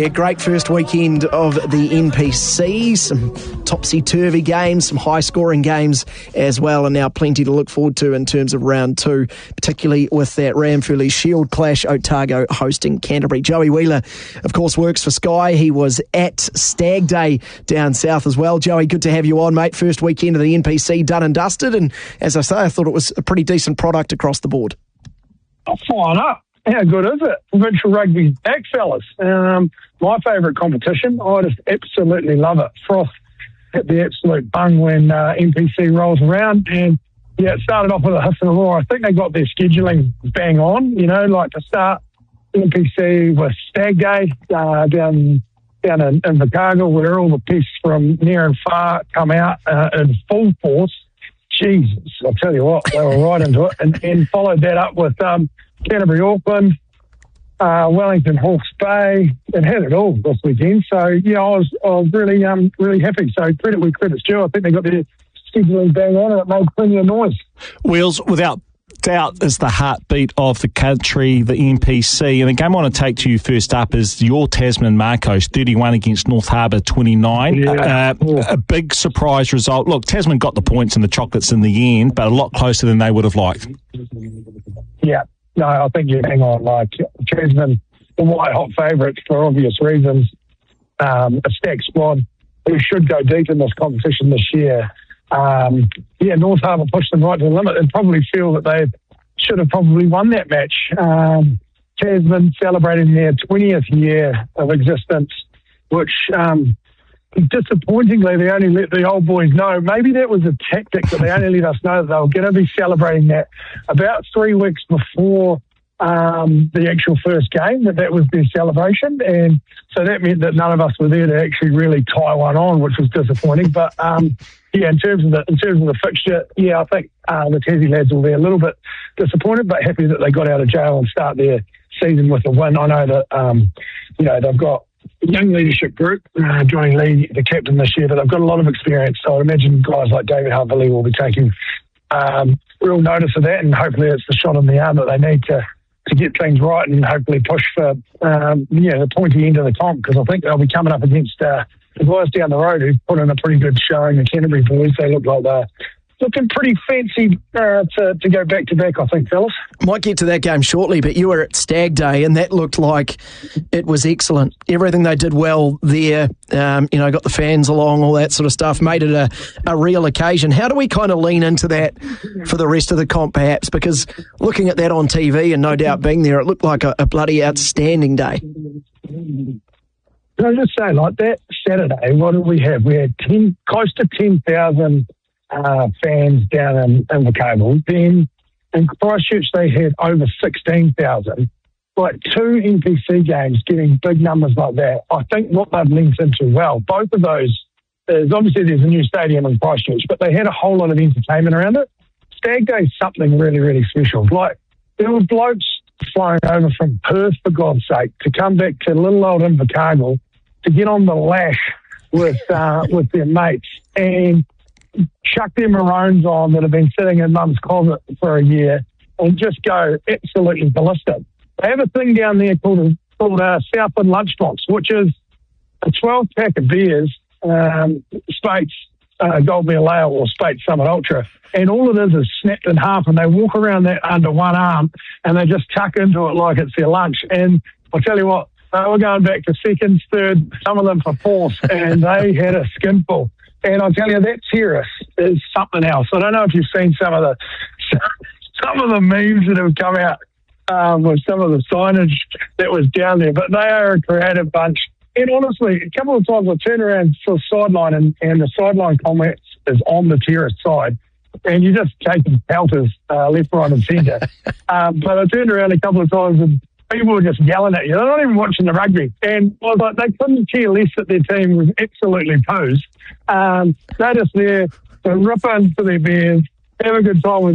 Yeah, great first weekend of the NPC. Some topsy-turvy games, some high-scoring games as well, and now plenty to look forward to in terms of round two, particularly with that Ramfurly Shield clash, Otago hosting Canterbury. Joey Wheeler, of course, works for Sky. He was at Stag Day down south as well. Joey, good to have you on, mate. First weekend of the NPC done and dusted, and as I say, I thought it was a pretty decent product across the board. Oh, fine up. How good is it? Provincial rugby's back, fellas. My favourite competition. I just absolutely love it. Froth hit the absolute bung when NPC rolls around. And, yeah, it started off with a hiss and a roar. I think they got their scheduling bang on, like to start NPC with Stag Day down in Invercargill, where all the pests from near and far come out in full force. Jesus, I'll tell you what, they were right into it. And followed that up with Canterbury, Auckland, Wellington, Hawke's Bay. It had it all this weekend. So, yeah, I was really really happy. So credit where credit's due. I think they got their scheduling bang on and it made plenty of noise. Wheels, without doubt, is the heartbeat of the country, the NPC. And the game I want to take to you first up is your Tasman Marcos, 31 against North Harbour, 29. Yeah. A big surprise result. Look, Tasman got the points and the chocolates in the end, but a lot closer than they would have liked. Yeah. No, I think you hang on. Like Tasman, the white hot favourites for obvious reasons. A stacked squad who should go deep in this competition this year. North Harbour pushed them right to the limit and probably feel that they should have probably won that match. Tasman celebrating their 20th year of existence, which disappointingly they only let the old boys know. Maybe that was a tactic, but they only let us know that they were going to be celebrating that about 3 weeks before the actual first game, that was their celebration. And so that meant that none of us were there to actually really tie one on, which was disappointing. But in terms of the fixture, I think the Tassie lads will be a little bit disappointed, but happy that they got out of jail and start their season with a win. I know that they've got a young leadership group joining Lee, the captain, this year, but they've got a lot of experience. So I imagine guys like David Hartley will be taking real notice of that, and hopefully it's the shot in the arm that they need to get things right and hopefully push for the pointy end of the comp, because I think they'll be coming up against the guys down the road who put in a pretty good showing. The Canterbury boys, they look like they're looking pretty fancy to go back-to-back, I think, fellas. Might get to that game shortly, but you were at Stag Day and that looked like it was excellent. Everything they did well there, got the fans along, all that sort of stuff, made it a real occasion. How do we kind of lean into that for the rest of the comp, perhaps? Because looking at that on TV and no doubt being there, it looked like a bloody outstanding day. Can I just say, like that Saturday, what did we have? We had close to 10,000 fans down in Invercargill. Then in Christchurch they had over 16,000. Like two NPC games getting big numbers like that, I think what they've linked into well, both of those is obviously there's a new stadium in Christchurch, but they had a whole lot of entertainment around it. Stag Day's something really, really special. Like there were blokes flying over from Perth, for God's sake, to come back to little old Invercargill to get on the lash with their mates and chuck their maroons on that have been sitting in mum's closet for a year and just go absolutely ballistic. They have a thing down there called Southland Lunchbox, which is a 12-pack of beers, Spates Gold Beer Ale or Spates Summit Ultra, and all it is snapped in half, and they walk around that under one arm and they just tuck into it like it's their lunch. And I'll tell you what, they were going back to seconds, third, some of them for fourth, and they had a skinful. And I'll tell you, that terrace is something else. I don't know if you've seen some of the memes that have come out with some of the signage that was down there, but they are a creative bunch. And honestly, a couple of times I turned around for the sideline and the sideline comments is on the terrace side, and you're just taking pelters left, right and centre. But I turned around a couple of times and people were just yelling at you. They're not even watching the rugby. And I was like, they couldn't care less that their team was absolutely posed. They're just there to rip into their beers, have a good time with